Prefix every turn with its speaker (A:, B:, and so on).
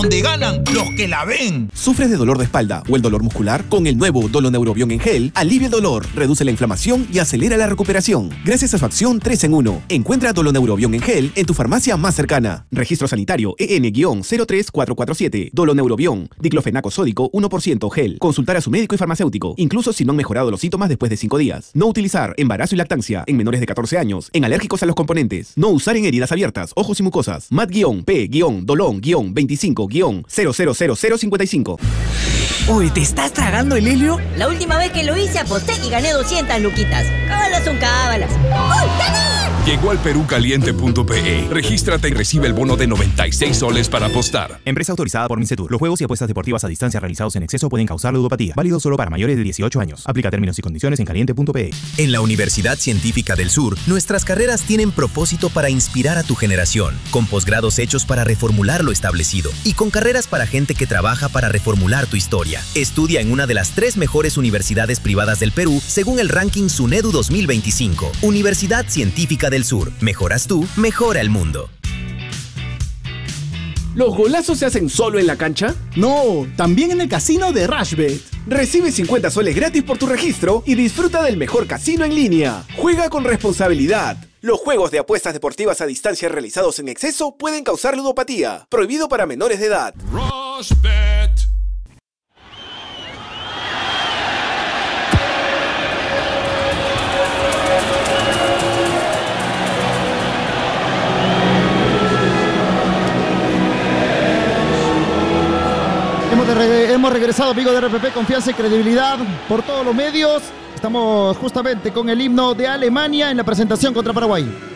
A: donde ganan los que la ven.
B: ¿Sufres de dolor de espalda o el dolor muscular? Con el nuevo Doloneurobion en gel, alivia el dolor, reduce la inflamación y acelera la recuperación. Gracias a su acción 3 en 1. Encuentra Doloneurobion en gel en tu farmacia más cercana. Registro sanitario EN-03447. Doloneurobion, diclofenaco sódico 1% gel. Consultar a su médico y farmacéutico, incluso si no han mejorado los síntomas después de 5 días. No utilizar embarazo y lactancia en menores de 14 años, en alérgicos a los componentes. No usar en heridas abiertas, ojos y mucosas. MAT-Dolon-25.
C: Oye, ¿te estás tragando el helio?
D: La última vez que lo hice aposté y gané 200 luquitas. Cábalas son cábalas. ¡Gané!
E: Llegó al perucaliente.pe. Regístrate y recibe el bono de 96 soles para apostar.
F: Empresa autorizada por Mincetur. Los juegos y apuestas deportivas a distancia realizados en exceso pueden causar ludopatía. Válido solo para mayores de 18 años. Aplica términos y condiciones en caliente.pe.
G: En la Universidad Científica del Sur, nuestras carreras tienen propósito para inspirar a tu generación, con posgrados hechos para reformular lo establecido y con carreras para gente que trabaja para reformular tu historia. Estudia en una de las 3 mejores universidades privadas del Perú según el ranking SUNEDU 2025. Universidad Científica del Sur. Mejoras tú, mejora el mundo.
B: ¿Los golazos se hacen solo en la cancha?
H: No, también en el casino de Rashbet.
B: Recibe 50 soles gratis por tu registro y disfruta del mejor casino en línea. Juega con responsabilidad. Los juegos de apuestas deportivas a distancia realizados en exceso pueden causar ludopatía. Prohibido para menores de edad.
E: Rashbet.
H: Hemos regresado, amigos de RPP, confianza y credibilidad por todos los medios. Estamos justamente con el himno de Alemania en la presentación contra Paraguay.